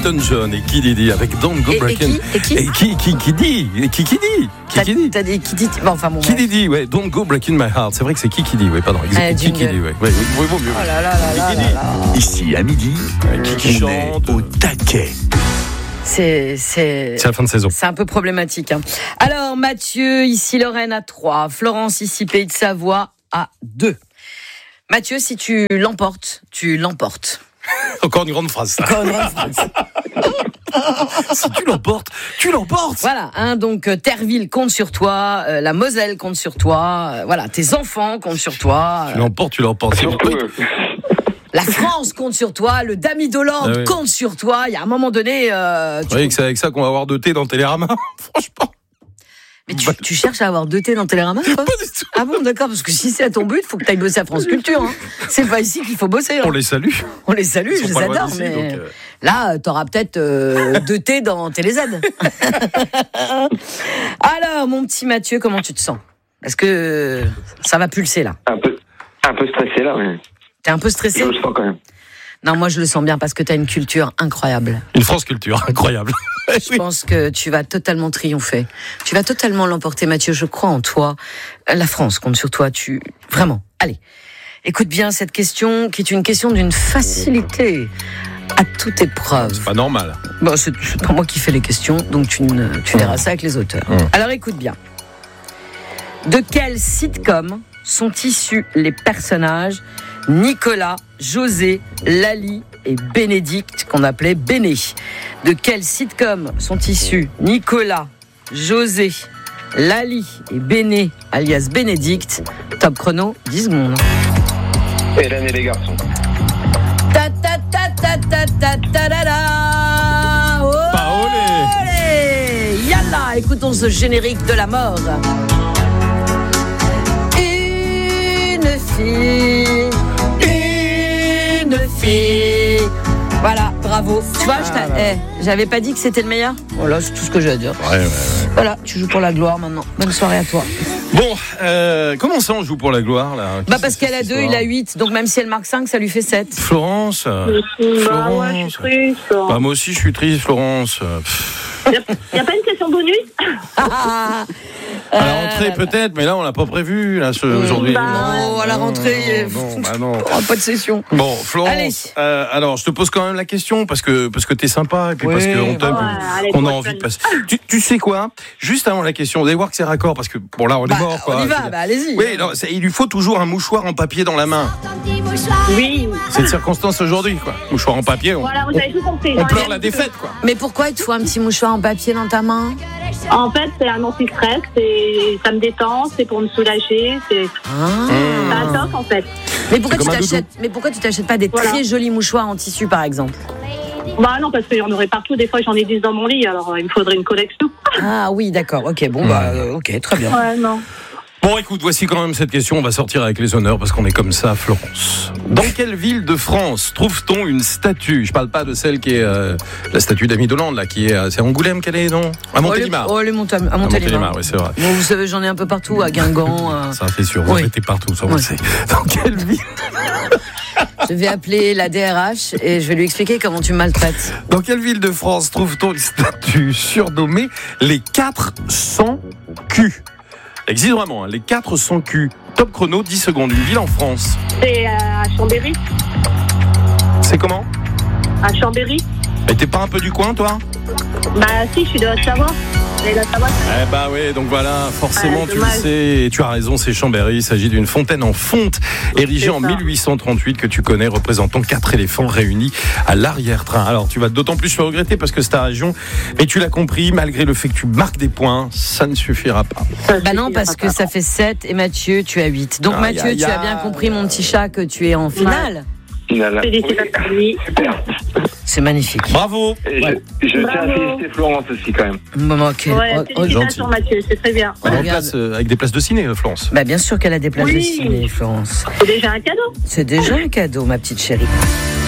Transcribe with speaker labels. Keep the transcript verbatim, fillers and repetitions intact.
Speaker 1: Elton John et Kid Didi avec Don't Go
Speaker 2: Et, et
Speaker 1: Breaking.
Speaker 2: qui Et qui
Speaker 1: Et qui qui qui dit Et qui qui dit Qui
Speaker 2: T'as,
Speaker 1: qui dit
Speaker 2: t'as dit qui dit bon, enfin bon.
Speaker 1: Qui dit ouais, Don't Go Breaking My Heart. C'est vrai que c'est qui qui dit, ouais, pardon.
Speaker 2: Allez,
Speaker 1: Qui qui dit, ouais, ouais, ouais, vaut mieux.
Speaker 2: Oh là là là là là là.
Speaker 3: Ici, à midi,
Speaker 1: Qui qui
Speaker 3: on
Speaker 1: chante
Speaker 3: est au taquet.
Speaker 2: C'est, c'est,
Speaker 1: C'est la fin de saison.
Speaker 2: c'est un peu problématique. Hein. Alors, Mathieu, ici Lorraine à trois. Florence, ici Pays de Savoie à deux. Mathieu, si tu l'emportes, tu l'emportes.
Speaker 1: Encore une grande phrase, ça.
Speaker 2: Encore une grande phrase.
Speaker 1: Si tu l'emportes, tu l'emportes.
Speaker 2: Voilà, hein, donc euh, Terreville compte sur toi, euh, la Moselle compte sur toi, euh, voilà, tes enfants comptent sur toi.
Speaker 1: Tu
Speaker 2: euh,
Speaker 1: l'emportes, tu l'emportes. C'est
Speaker 4: Surtout,
Speaker 1: oui.
Speaker 4: euh,
Speaker 2: La France compte sur toi, le Dami d'Hollande
Speaker 1: Ah oui.
Speaker 2: compte sur toi. Il y a un moment donné, euh,
Speaker 1: Vous
Speaker 2: tu...
Speaker 1: voyez que c'est avec ça qu'on va avoir deux thé dans Télérama. Franchement.
Speaker 2: mais tu, tu cherches à avoir deux thés dans Télérama, toi?
Speaker 1: Pas du tout.
Speaker 2: Ah bon, d'accord, parce que si c'est à ton but, faut que tu ailles bosser à France Culture. Hein. C'est pas ici qu'il faut bosser. Hein.
Speaker 1: On les salue.
Speaker 2: On les salue,
Speaker 1: Ils
Speaker 2: je
Speaker 1: sont pas
Speaker 2: les
Speaker 1: loin
Speaker 2: adore,
Speaker 1: d'ici,
Speaker 2: mais
Speaker 1: donc, euh,
Speaker 2: là, t'auras peut-être euh, deux thés dans TéléZ. Alors, mon petit Mathieu, comment tu te sens? Parce que ça va pulser là.
Speaker 4: un peu, un peu stressé là, mais
Speaker 2: T'es un peu
Speaker 4: je
Speaker 2: stressé?
Speaker 4: le sens quand même.
Speaker 2: Non, moi je le sens bien parce que t'as une culture incroyable.
Speaker 1: Une France Culture, incroyable.
Speaker 2: Je pense que tu vas totalement triompher. Tu vas totalement l'emporter, Mathieu. Je crois en toi. La France compte sur toi. Tu vraiment. Allez, écoute bien cette question, qui est une question d'une facilité à toute épreuve.
Speaker 1: C'est pas normal.
Speaker 2: Bon, c'est, c'est pas moi qui fais les questions, donc tu, ne, tu verras ça avec les auteurs.
Speaker 1: Mmh.
Speaker 2: Alors écoute bien. De quel sitcom sont issus les personnages Nicolas, José, Lali et Bénédicte, qu'on appelait Béné? De quel sitcom sont issus Nicolas, José, Lali et Béné, alias Bénédicte? Top chrono, dix secondes.
Speaker 4: Hélène et les garçons.
Speaker 2: Ta ta ta ta ta ta ta ta ta. Oh,
Speaker 1: Paolé.
Speaker 2: olé. Yalla, écoutons ce générique de la mort. Une fille, une fille. Voilà, bravo. Tu vois, je t'a- eh, j'avais pas dit que c'était le meilleur. Voilà, c'est tout ce que j'ai à dire.
Speaker 1: Ouais, ouais, ouais.
Speaker 2: Voilà, tu joues pour la gloire maintenant. Bonne soirée à toi.
Speaker 1: Bon, euh, comment ça on joue pour la gloire là?
Speaker 2: Bah
Speaker 1: Qu'est-ce
Speaker 2: parce
Speaker 1: que c'est,
Speaker 2: qu'elle a
Speaker 1: cette
Speaker 2: deux,
Speaker 1: histoire
Speaker 2: il a huit. Donc même si elle marque cinq, ça lui fait sept.
Speaker 1: Florence. euh,
Speaker 5: Bah ouais, je suis triste.
Speaker 1: Bah, moi aussi je suis triste, Florence. Euh, pff,
Speaker 5: Il n'y a pas une question bonus?
Speaker 2: Ah,
Speaker 1: À la rentrée peut-être, mais là on l'a pas prévu là ce, aujourd'hui.
Speaker 5: bah,
Speaker 2: non, à la rentrée,
Speaker 1: Non, bah non.
Speaker 2: oh, pas de session.
Speaker 1: Bon, Florence.
Speaker 2: Allez.
Speaker 1: euh, alors je te pose quand même la question parce que parce que t'es sympa et puis
Speaker 2: Oui,
Speaker 1: parce qu'on t'aime,
Speaker 5: ouais, allez,
Speaker 1: qu'on a
Speaker 5: toi,
Speaker 1: envie de
Speaker 5: tu
Speaker 1: passer. Tu, tu sais quoi? Juste avant la question, vous allez voir que c'est raccord parce que bon là on est
Speaker 2: Bah,
Speaker 1: mort quoi.
Speaker 2: on y va,
Speaker 1: C'est-
Speaker 2: bah allez-y.
Speaker 1: Oui, non, c'est- il lui faut toujours un mouchoir en papier dans la main.
Speaker 5: Oui.
Speaker 1: C'est une circonstance aujourd'hui quoi. Mouchoir en papier, on,
Speaker 5: Voilà, vous avez tout compris.
Speaker 1: on pleure la défaite quoi.
Speaker 2: Mais pourquoi il te faut un petit mouchoir en papier dans ta main?
Speaker 5: En fait, c'est un anti-stress, c'est... ça me détend, c'est pour me soulager, c'est
Speaker 2: Ah.
Speaker 5: c'est un toc en fait.
Speaker 2: Mais pourquoi
Speaker 1: C'est
Speaker 2: tu
Speaker 1: comme un
Speaker 2: t'achètes Mais pourquoi tu t'achètes pas des
Speaker 5: Voilà.
Speaker 2: très jolis mouchoirs en tissu par exemple?
Speaker 5: Bah non, parce qu'il y en aurait partout, des fois j'en ai dix dans mon lit, alors euh, il me faudrait une collection.
Speaker 2: Ah oui, d'accord. Ok, bon bah euh, ok, très bien.
Speaker 5: Ouais, non.
Speaker 1: Bon, écoute, voici quand même cette question. On va sortir avec les honneurs parce qu'on est comme ça, Florence. Dans quelle ville de France trouve-t-on une statue? Je parle pas de celle qui est euh, la statue d'Ami Hollande, là, qui est. euh, c'est Angoulême qu'elle est, non? À Montélimar.
Speaker 2: Oh, les Monta- à
Speaker 1: À
Speaker 2: Montélimar.
Speaker 1: oui, c'est vrai.
Speaker 2: Bon, vous savez, j'en ai un peu partout, à Guingamp. euh,
Speaker 1: Ça fait sûr. Vous
Speaker 2: Oui.
Speaker 1: étiez partout, ça on
Speaker 2: Oui.
Speaker 1: le sait. Dans quelle ville?
Speaker 2: Je vais appeler la D R H et je vais lui expliquer comment tu me maltraites.
Speaker 1: Dans quelle ville de France trouve-t-on une statue surnommée les quatre cents culs? Elle existe vraiment, hein, les quatre cents culs. Top chrono, dix secondes. Une ville en France.
Speaker 5: C'est euh, à Chambéry.
Speaker 1: C'est comment?
Speaker 5: À Chambéry.
Speaker 1: Et t'es pas un peu du coin, toi?
Speaker 5: Bah si, je suis de Haute-Savoie. Et la Savoie,
Speaker 1: Eh bah oui, donc voilà, forcément
Speaker 5: Ouais,
Speaker 1: tu le
Speaker 5: dommage.
Speaker 1: sais, et tu as raison, c'est Chambéry, il s'agit d'une fontaine en fonte érigée
Speaker 5: C'est
Speaker 1: en
Speaker 5: ça.
Speaker 1: mille huit cent trente-huit que tu connais, représentant quatre éléphants réunis à l'arrière-train. Alors tu vas d'autant plus le regretter parce que c'est ta région, mais tu l'as compris, malgré le fait que tu marques des points, ça ne suffira pas.
Speaker 5: ça
Speaker 2: Bah non,
Speaker 5: suffira
Speaker 2: parce
Speaker 5: pas.
Speaker 2: que ça fait sept et Mathieu, tu as huit. Donc
Speaker 1: Aïe,
Speaker 2: Mathieu,
Speaker 1: aïe,
Speaker 2: tu as
Speaker 1: aïe.
Speaker 2: bien compris, mon petit chat, que tu es en finale.
Speaker 4: Finale.
Speaker 5: Félicitations à lui.
Speaker 4: Super.
Speaker 2: C'est magnifique.
Speaker 1: Bravo.
Speaker 4: Et
Speaker 1: Ouais.
Speaker 4: je, je tiens à
Speaker 5: Bravo.
Speaker 4: féliciter Florence aussi quand même.
Speaker 2: Maman, quel-
Speaker 5: Ouais,
Speaker 2: oh, oh,
Speaker 5: félicitations Mathieu, c'est très bien.
Speaker 1: En
Speaker 2: Regarde.
Speaker 1: place, euh, avec des places de ciné, euh, Florence.
Speaker 2: Bah bien sûr qu'elle a des places de
Speaker 5: Oui.
Speaker 2: ciné, Florence.
Speaker 5: C'est déjà un cadeau.
Speaker 2: C'est déjà un cadeau, ma petite chérie.